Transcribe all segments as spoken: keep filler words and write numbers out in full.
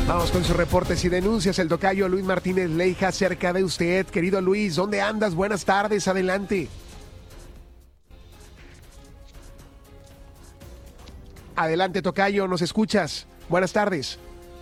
Vamos con sus reportes y denuncias. El tocayo Luis Martínez Leija, cerca de usted. Querido Luis, ¿dónde andas? Buenas tardes, adelante. Adelante, tocayo, ¿nos escuchas? Buenas tardes.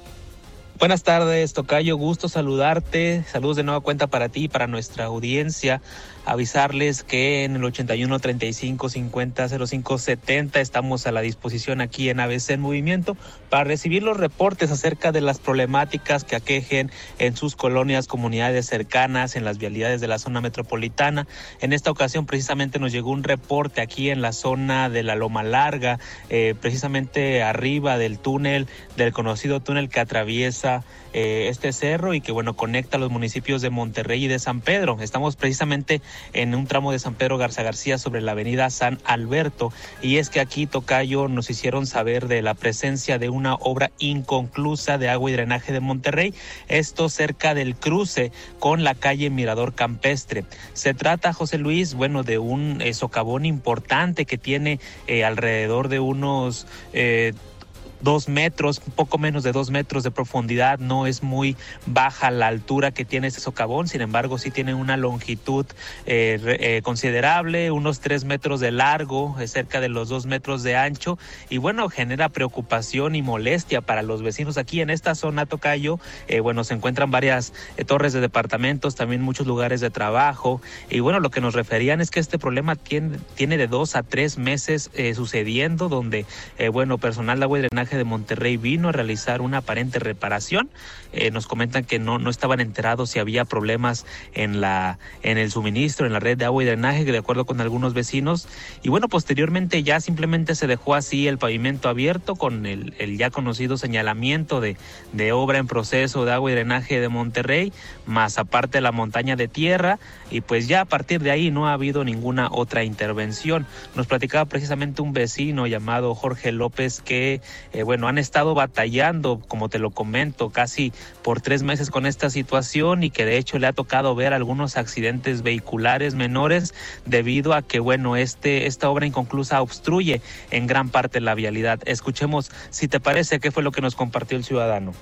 Buenas tardes, tocayo, gusto saludarte. Saludos de nueva cuenta para ti y para nuestra audiencia. Avisarles que en el ochenta y uno, treinta y cinco, cincuenta, cero cinco, setenta estamos a la disposición aquí en A B C en Movimiento para recibir los reportes acerca de las problemáticas que aquejen en sus colonias, comunidades cercanas, en las vialidades de la zona metropolitana. En esta ocasión precisamente nos llegó un reporte aquí en la zona de la Loma Larga, eh, precisamente arriba del túnel, del conocido túnel que atraviesa eh, este cerro y que bueno conecta los municipios de Monterrey y de San Pedro. Estamos precisamente en un tramo de San Pedro Garza García sobre la avenida San Alberto, y es que aquí, tocayo, nos hicieron saber de la presencia de una obra inconclusa de agua y drenaje de Monterrey, esto cerca del cruce con la calle Mirador Campestre. Se trata, José Luis, bueno, de un eh, socavón importante que tiene eh, alrededor de unos eh, dos metros, un poco menos de dos metros de profundidad. No es muy baja la altura que tiene este socavón, sin embargo sí tiene una longitud eh, eh, considerable, unos tres metros de largo, eh, cerca de los dos metros de ancho, y bueno, genera preocupación y molestia para los vecinos aquí en esta zona, tocayo. Eh, bueno, se encuentran varias eh, torres de departamentos, también muchos lugares de trabajo, y bueno, lo que nos referían es que este problema tiene, tiene de dos a tres meses eh, sucediendo, donde, eh, bueno, personal de agua y drenaje de Monterrey vino a realizar una aparente reparación. Eh, nos comentan que no, no estaban enterados si había problemas en la en el suministro, en la red de agua y drenaje, de acuerdo con algunos vecinos. Y bueno, posteriormente ya simplemente se dejó así el pavimento abierto con el, el ya conocido señalamiento de, de obra en proceso de agua y drenaje de Monterrey, más aparte la montaña de tierra, y pues ya a partir de ahí no ha habido ninguna otra intervención. Nos platicaba precisamente un vecino llamado Jorge López que, eh, bueno, han estado batallando, como te lo comento, casi por tres meses con esta situación, y que de hecho le ha tocado ver algunos accidentes vehiculares menores debido a que, bueno, este esta obra inconclusa obstruye en gran parte la vialidad. Escuchemos, si te parece, qué fue lo que nos compartió el ciudadano.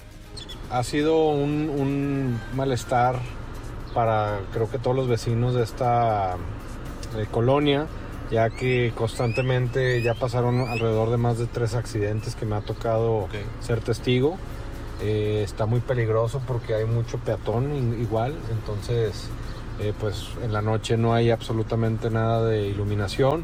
Ha sido un, un malestar para, creo que todos los vecinos de esta eh, colonia, ya que constantemente ya pasaron alrededor de más de tres accidentes que me ha tocado okay. ser testigo. Eh, está muy peligroso porque hay mucho peatón igual, entonces eh, pues en la noche no hay absolutamente nada de iluminación,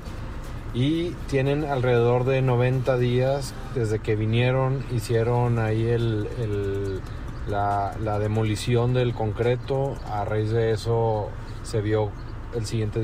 y tienen alrededor de noventa días desde que vinieron, hicieron ahí el, el, la, la demolición del concreto. A raíz de eso se vio el siguiente